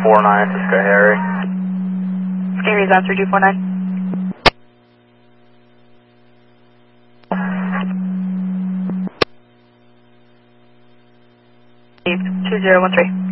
3249 to Sky Harry. Scary's on 3249. 2013.